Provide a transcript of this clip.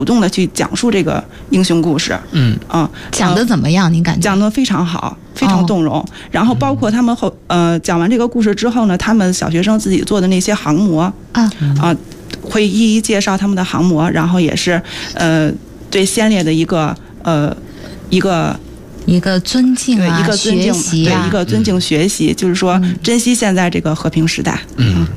主动的去讲述这个英雄故事。 讲的怎么样？您感觉？ 讲得非常好，非常动容。然后包括他们讲完这个故事之后呢，他们小学生自己做的那些航模会一一介绍他们的航模，然后也是对先烈的一个尊敬啊， 一个尊敬学习啊， 对，一个尊敬学习，就是说珍惜现在这个和平时代。